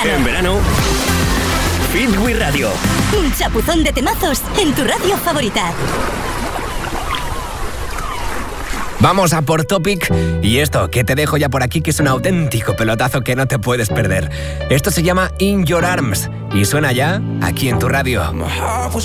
verano. En verano, Fit with Radio. Un chapuzón de temazos en tu radio favorita. Vamos a por Topic y esto que te dejo ya por aquí, que es un auténtico pelotazo que no te puedes perder. Esto se llama In Your Arms y suena ya aquí en tu radio.